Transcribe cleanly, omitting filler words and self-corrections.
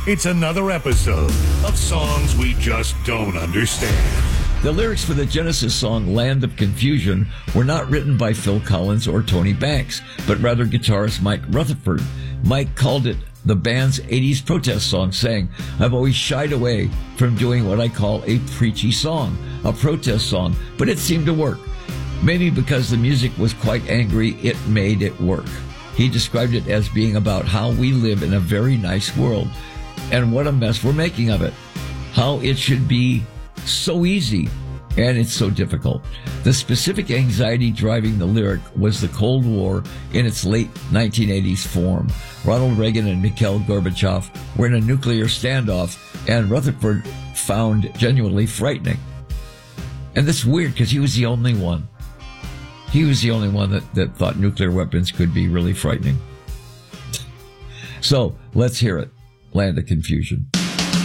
It's another episode of Songs We Just Don't Understand. The lyrics for the Genesis song Land of Confusion were not written by Phil Collins or Tony Banks, but rather guitarist Mike Rutherford. Mike called it the band's 80s protest song, saying, "I've always shied away from doing what I call a preachy song, a protest song, but it seemed to work. Maybe because the music was quite angry, it made it work." He described it as being about how we live in a very nice world and what a mess we're making of it. How it should be so easy, and it's so difficult. The specific anxiety driving the lyric was the Cold War in its late 1980s form. Ronald Reagan and Mikhail Gorbachev were in a nuclear standoff, and Rutherford found genuinely frightening. And that's weird, because he was the only one. He was the only one that thought nuclear weapons could be really frightening. So, let's hear it. Land of Confusion.